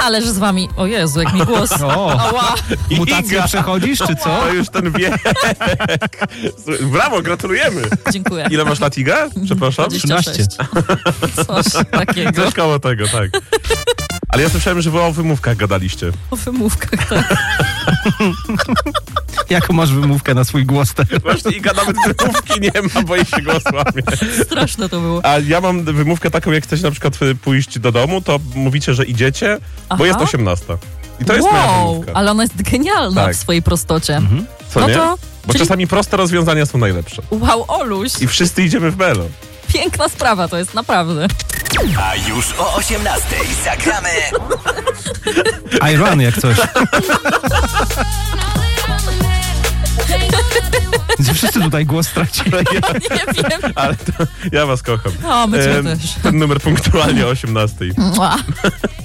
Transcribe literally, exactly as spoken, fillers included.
Ależ z wami, o Jezu, jak mi głos. O, Ała. mutację Iga. przechodzisz, czy co? To już ten wiek. Brawo, gratulujemy. Dziękuję. Ile masz lat, Iga? Przepraszam. dwadzieścia sześć. Coś takiego. Coś koło tego, tak. Ale ja słyszałem, że wy o wymówkach gadaliście. O wymówkach, tak. Jaką masz wymówkę na swój głos teraz? Właśnie Iga nawet wymówki nie ma, bo jej się głos łamie. Straszne to było. A ja mam wymówkę taką, jak chcecie na przykład pójść do domu, to mówicie, że idziecie, Aha. bo jest osiemnasta. I to jest moja Wow, wymówka. ale ona jest genialna Tak. w swojej prostocie. Mhm. Co no nie? to, Bo czyli- czasami proste rozwiązania są najlepsze. Wow, Oluś, I wszyscy idziemy w melo. piękna sprawa to jest, naprawdę. A już o osiemnastej zagramy I run jak coś. Wszyscy tutaj głos stracili. Nie wiem. Ale to, ja was kocham. O, my cię Em, też. Ten numer punktualnie o osiemnastej. Mua.